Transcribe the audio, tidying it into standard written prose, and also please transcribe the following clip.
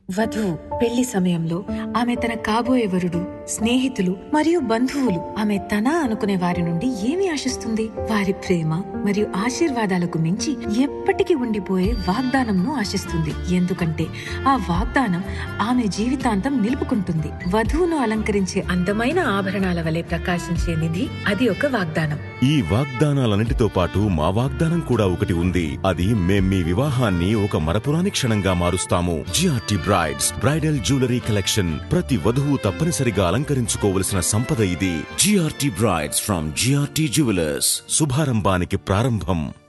వధువు పెళ్లి సమయంలో ఆమె తన కాబోయే వరుడు, స్నేహితులు మరియు బంధువులు ఆమె తన అనుకునే వారి నుండి ఏమి ఆశిస్తుంది? వారి ప్రేమ మరియు ఆశీర్వాదాలకు మించి ఎప్పటికీ ఉండిపోయే వాగ్దానంను ఆశిస్తుంది. ఎందుకంటే ఆ వాగ్దానం ఆమె జీవితాంతం నిలుపుకుంటుంది. వధువును అలంకరించే అందమైన ఆభరణాల వలె ప్రకాశించే నిధి అది ఒక వాగ్దానం. ఈ వాగ్దానాలన్నిటితో పాటు మా వాగ్దానం కూడా ఒకటి ఉంది. అది మేం మీ వివాహాన్ని ఒక మరపురాని క్షణంగా మారుస్తాము. GRT brides bridal jewellery collection. ప్రతి వధువు తప్పనిసరిగా అలంకరించుకోవలసిన సంపద ఇది. GRT brides from GRT jewellers. శుభారంభానికి ప్రారంభం.